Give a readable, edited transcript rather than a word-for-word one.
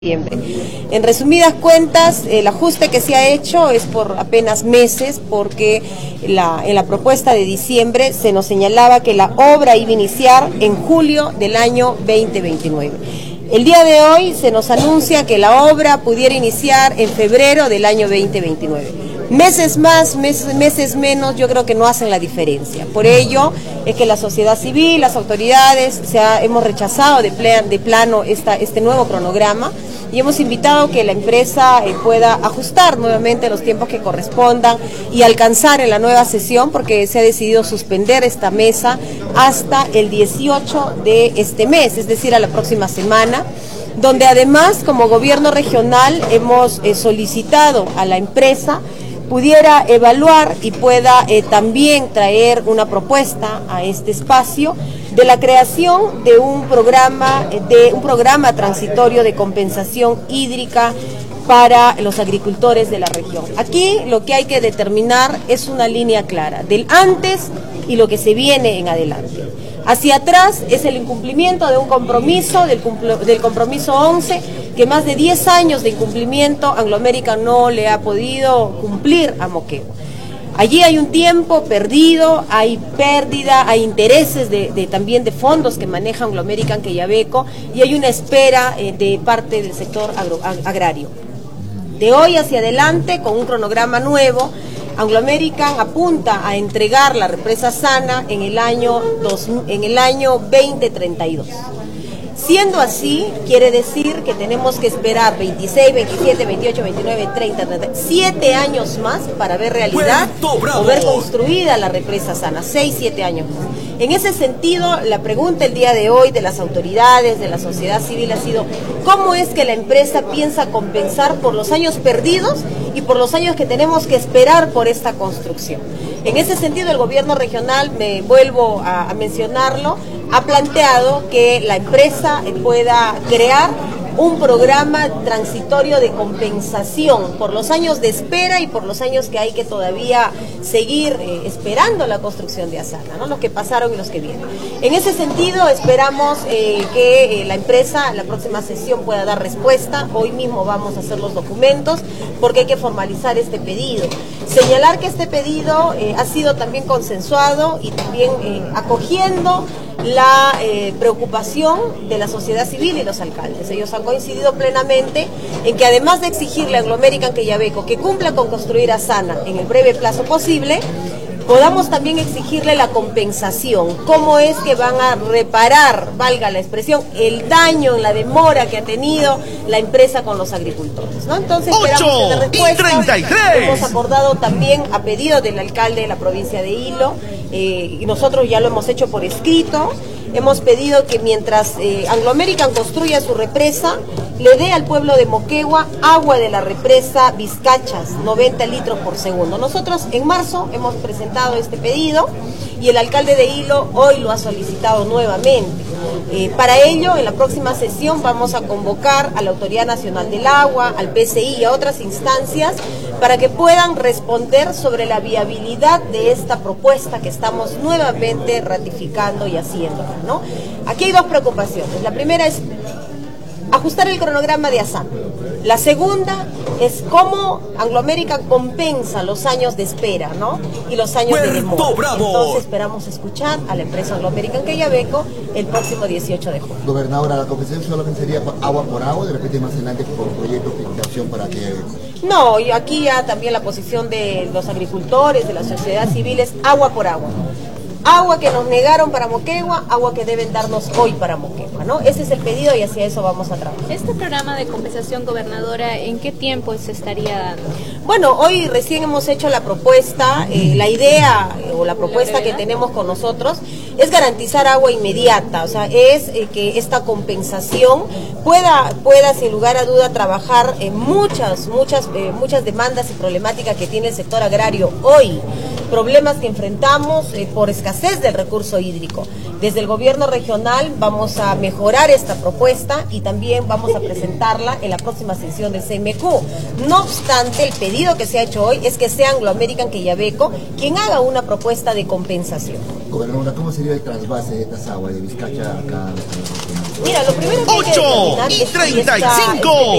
Diciembre. En resumidas cuentas, el ajuste que se ha hecho es por apenas meses, porque en la propuesta de diciembre se nos señalaba que la obra iba a iniciar en julio del año 2029. El día de hoy se nos anuncia que la obra pudiera iniciar en febrero del año 2029. Meses más, meses menos, yo creo que no hacen la diferencia. Por ello es que la sociedad civil, las autoridades, hemos rechazado de plano este nuevo cronograma y hemos invitado que la empresa pueda ajustar nuevamente los tiempos que correspondan y alcanzar en la nueva sesión, porque se ha decidido suspender esta mesa hasta el 18 de este mes, es decir, a la próxima semana, donde además como gobierno regional hemos solicitado a la empresa pudiera evaluar y pueda también traer una propuesta a este espacio de la creación de un programa transitorio de compensación hídrica para los agricultores de la región. Aquí lo que hay que determinar es una línea clara del antes y lo que se viene en adelante. Hacia atrás es el incumplimiento de un compromiso, del compromiso 11, que más de 10 años de incumplimiento Anglo American no le ha podido cumplir a Moquegua. Allí hay un tiempo perdido, hay pérdida, hay intereses también de fondos que maneja Anglo American Quellaveco y hay una espera de parte del sector agrario. De hoy hacia adelante, con un cronograma nuevo, Anglo American apunta a entregar la represa Sana en el año 2032. Siendo así, quiere decir que tenemos que esperar 26, 27, 28, 29, 30, 7 años más para ver realidad o ver construida la represa Sana, 6, 7 años más. En ese sentido, la pregunta el día de hoy de las autoridades, de la sociedad civil ha sido: ¿cómo es que la empresa piensa compensar por los años perdidos y por los años que tenemos que esperar por esta construcción? En ese sentido, el gobierno regional, me vuelvo a mencionarlo, ha planteado que la empresa pueda crear un programa transitorio de compensación por los años de espera y por los años que hay que todavía seguir esperando la construcción de Asana, ¿no? Los que pasaron y los que vienen. En ese sentido, esperamos que la empresa, la próxima sesión, pueda dar respuesta. Hoy mismo vamos a hacer los documentos porque hay que formalizar este pedido. Señalar que este pedido ha sido también consensuado y también acogiendo la preocupación de la sociedad civil y los alcaldes. Ellos han coincidido plenamente en que, además de exigirle a Anglo American Quellaveco que cumpla con construir Asana en el breve plazo posible, podamos también exigirle la compensación. ¿Cómo es que van a reparar, valga la expresión, el daño, la demora que ha tenido la empresa con los agricultores, ¿no? Entonces esperamos tener respuestas. Hemos acordado también a pedido del alcalde de la provincia de Hilo, y nosotros ya lo hemos hecho por escrito. Hemos pedido que mientras Anglo American construya su represa, le dé al pueblo de Moquegua agua de la represa Vizcachas, 90 litros por segundo. Nosotros en marzo hemos presentado este pedido y el alcalde de Hilo hoy lo ha solicitado nuevamente. Para ello, en la próxima sesión vamos a convocar a la Autoridad Nacional del Agua, al PCI y a otras instancias para que puedan responder sobre la viabilidad de esta propuesta que estamos nuevamente ratificando y haciendo, ¿no? Aquí hay dos preocupaciones. La primera es ajustar el cronograma de Asana. La segunda es cómo Anglo American compensa los años de espera, ¿no? Y los años de demora. Entonces esperamos escuchar a la empresa Anglo American Quellaveco el próximo 18 de junio. Gobernadora, ¿la compensación solamente sería agua por agua, de repente más adelante por proyectos de inversión para que...? No, y aquí ya también la posición de los agricultores, de la sociedad civil, es agua por agua. Agua que nos negaron para Moquegua, agua que deben darnos hoy para Moquegua, ¿no? Ese es el pedido y hacia eso vamos a trabajar. ¿Este programa de compensación, gobernadora, en qué tiempo se estaría dando? Bueno, hoy recién hemos hecho la propuesta, la idea o la propuesta que tenemos con nosotros es garantizar agua inmediata, o sea, es que esta compensación pueda sin lugar a duda trabajar en muchas demandas y problemáticas que tiene el sector agrario hoy. Problemas que enfrentamos por escasez del recurso hídrico. Desde el gobierno regional vamos a mejorar esta propuesta y también vamos a presentarla en la próxima sesión del CMQ. No obstante, el pedido que se ha hecho hoy es que sea Anglo American Quellaveco quien haga una propuesta de compensación. Gobernadora, ¿cómo sería el trasvase de estas aguas de Vizcacha acá a Mira, lo primero que hay que 8 determinar y es si 35.